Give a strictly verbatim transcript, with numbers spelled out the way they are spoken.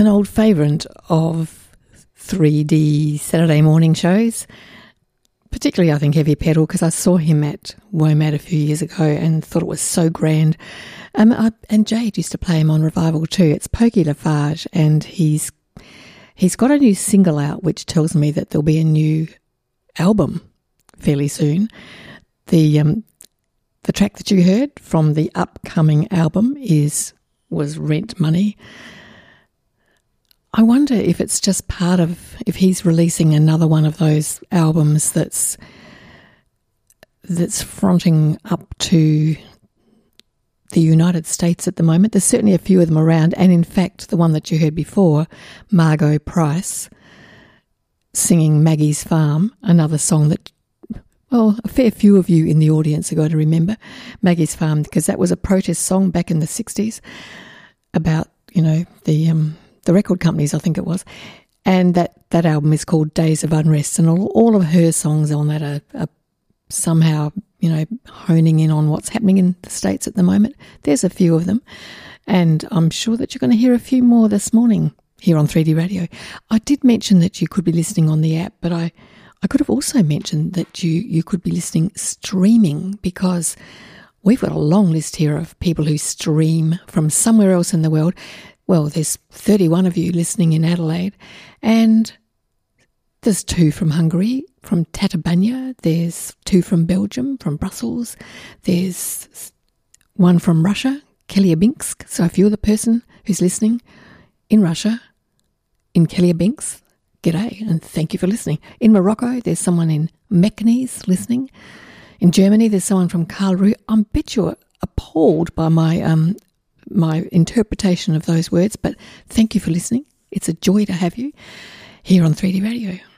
an old favourite of three D Saturday morning shows, particularly I think Heavy Pedal, because I saw him at WOMAD a few years ago and thought it was so grand. Um, I, and Jade used to play him on Revival too. It's Pokey Lafarge, and he's he's got a new single out, which tells me that there'll be a new album fairly soon. The um, the track that you heard from the upcoming album is was Rent Money. I wonder if it's just part of, if he's releasing another one of those albums that's that's fronting up to the United States at the moment. There's certainly a few of them around, and in fact, the one that you heard before, Margot Price, singing Maggie's Farm, another song that, well, a fair few of you in the audience are going to remember, Maggie's Farm, because that was a protest song back in the sixties about, you know, the... Um, the record companies, I think it was, and that, that album is called Days of Unrest, and all, all of her songs on that are, are somehow, you know, honing in on what's happening in the States at the moment. There's a few of them, and I'm sure that you're going to hear a few more this morning here on three D Radio. I did mention that you could be listening on the app, but I, I could have also mentioned that you, you could be listening streaming, because we've got a long list here of people who stream from somewhere else in the world. Well, there's thirty-one of you listening in Adelaide, and there's two from Hungary, from Tatabánya. There's two from Belgium, from Brussels. There's one from Russia, Chelyabinsk. So if you're the person who's listening in Russia, in Chelyabinsk, g'day, and thank you for listening. In Morocco, there's someone in Meknes listening. In Germany, there's someone from Karlsruhe. I bet you're appalled by my um. my interpretation of those words, but thank you for listening. It's a joy to have you here on three D Radio.